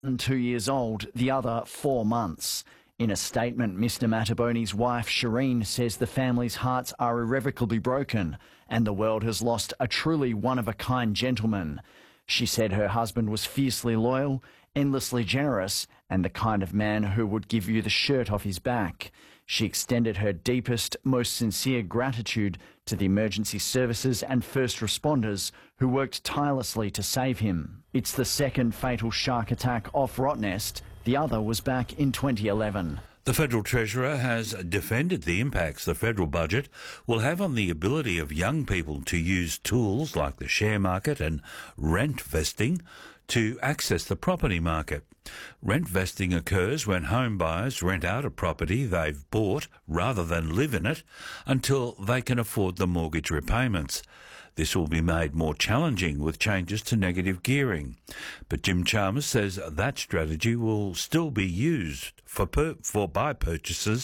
and 2 years old, the other 4 months. In a statement, Mr Mataboni's wife, Shireen, says the family's hearts are irrevocably broken and the world has lost a truly one-of-a-kind gentleman. She said her husband was fiercely loyal, endlessly generous, and the kind of man who would give you the shirt off his back. She extended her deepest, most sincere gratitude to the emergency services and first responders who worked tirelessly to save him. It's the second fatal shark attack off Rottnest. The other was back in 2011. The Federal Treasurer has defended the impacts the federal budget will have on the ability of young people to use tools like the share market and rent vesting to access the property market. Rent vesting occurs when home buyers rent out a property they've bought rather than live in it until they can afford the mortgage repayments. This will be made more challenging with changes to negative gearing. But Jim Chalmers says that strategy will still be used by purchasing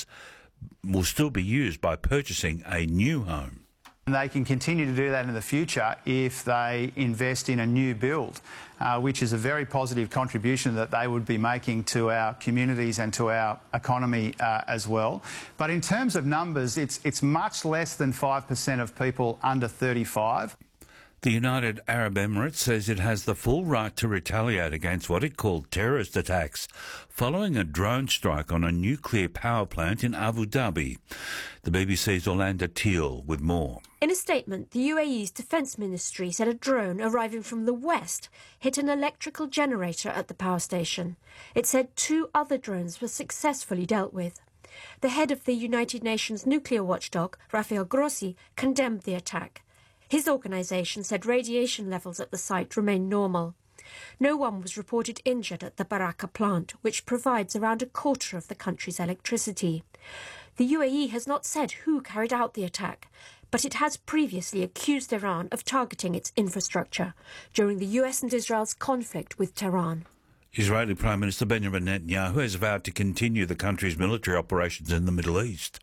a new home. And they can continue to do that in the future if they invest in a new build, which is a very positive contribution that they would be making to our communities and to our economy as well. But in terms of numbers, it's much less than 5% of people under 35. The United Arab Emirates says it has the full right to retaliate against what it called terrorist attacks following a drone strike on a nuclear power plant in Abu Dhabi. The BBC's Orlando Teal with more. In a statement, the UAE's Defence Ministry said a drone arriving from the west hit an electrical generator at the power station. It said 2 other drones were successfully dealt with. The head of the United Nations nuclear watchdog, Rafael Grossi, condemned the attack. His organisation said radiation levels at the site remain normal. No one was reported injured at the Baraka plant, which provides around a quarter of the country's electricity. The UAE has not said who carried out the attack, but it has previously accused Iran of targeting its infrastructure during the US and Israel's conflict with Tehran. Israeli Prime Minister Benjamin Netanyahu has vowed to continue the country's military operations in the Middle East.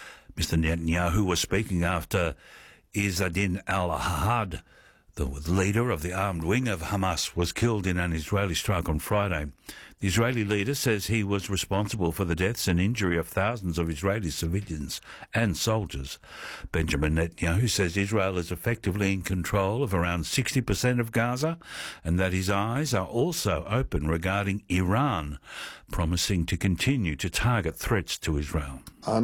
Mr Netanyahu was speaking after Izzadin al-Ahad, the leader of the armed wing of Hamas, was killed in an Israeli strike on Friday. The Israeli leader says he was responsible for the deaths and injury of thousands of Israeli civilians and soldiers. Benjamin Netanyahu says Israel is effectively in control of around 60% of Gaza and that his eyes are also open regarding Iran, promising to continue to target threats to Israel.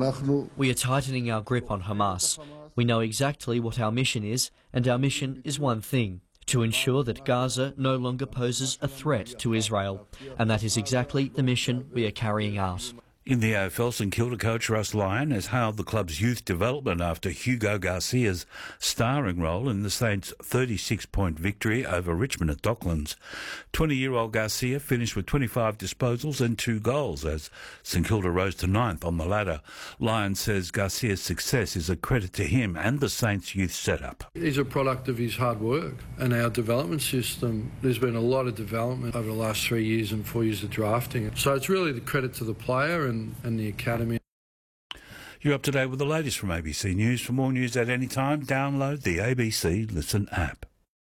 We are tightening our grip on Hamas. We know exactly what our mission is, and our mission is one thing: to ensure that Gaza no longer poses a threat to Israel. And that is exactly the mission we are carrying out. In the AFL, St Kilda coach Russ Lyon has hailed the club's youth development after Hugo Garcia's starring role in the Saints' 36-point victory over Richmond at Docklands. 20-year-old Garcia finished with 25 disposals and 2 goals as St Kilda rose to 9th on the ladder. Lyon says Garcia's success is a credit to him and the Saints' youth setup. He's a product of his hard work and our development system. There's been a lot of development over the last 3 years and 4 years of drafting. So it's really the credit to the player and the academy. You're up to date with the latest from ABC News. For more news at any time, download the ABC Listen app.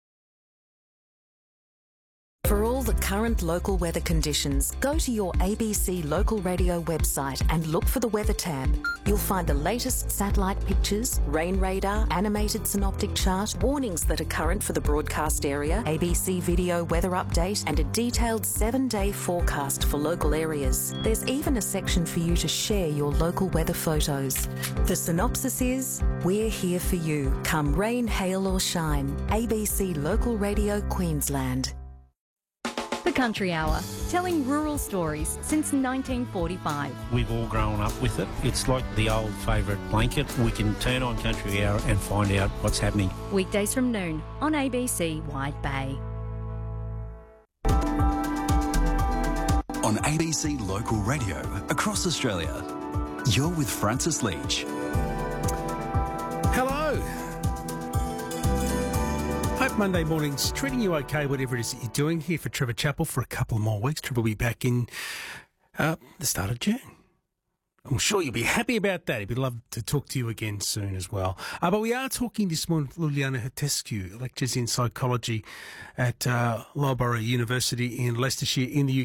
For all the current local weather conditions, go to your ABC Local Radio website and look for the Weather tab. You'll find the latest satellite pictures, rain radar, animated synoptic chart, warnings that are current for the broadcast area, ABC video weather update, and a detailed 7-day forecast for local areas. There's even a section for you to share your local weather photos. The synopsis is, we're here for you. Come rain, hail or shine. ABC Local Radio Queensland. The Country Hour, telling rural stories since 1945. We've all grown up with it. It's like the old favourite blanket. We can turn on Country Hour and find out what's happening. Weekdays from noon on ABC Wide Bay. On ABC Local Radio across Australia, you're with Francis Leach. Hello. Hope Monday morning's treating you okay, whatever it is that you're doing. Here for Trevor Chappell for a couple more weeks. Trevor will be back in the start of June. I'm sure you'll be happy about that. He'd love to talk to you again soon as well. But we are talking this morning with Liliana Hetescu, lectures in psychology at Loughborough University in Leicestershire in the